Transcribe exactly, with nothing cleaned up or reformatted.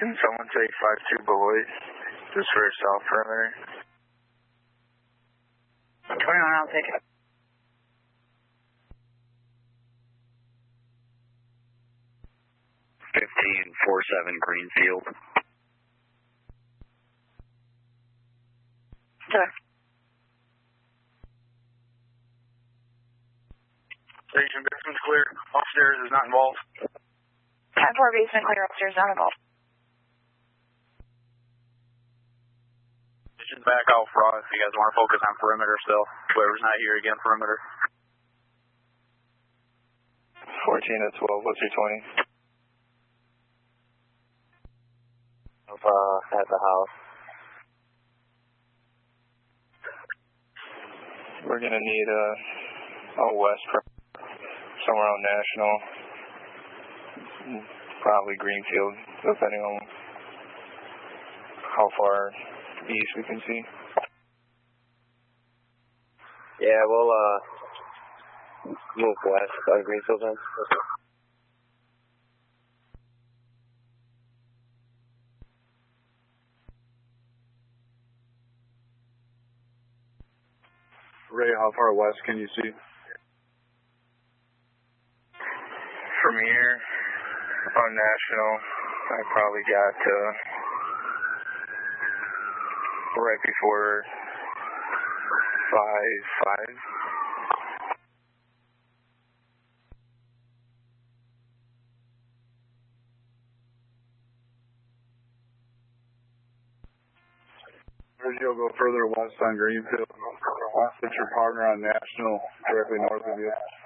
Can someone take five two Beloit, just for south perimeter? twenty-one, I'll take it. fifteen four seven Greenfield. Sure. Station basement's clear. Upstairs is not involved. ten four basement clear, upstairs not involved. Station's back out front if you guys want to focus on perimeter still. Whoever's not here again, perimeter. fourteen to twelve, what's your twenty? Uh, at the house. We're gonna need a, a west, somewhere on National, probably Greenfield, depending on how far east we can see. Yeah, we'll uh move west on Greenfield then. Ray, how far west can you see? From here on National, I probably got to right before five five. You'll go further west on Greenfield. That's your partner on National, directly north of you.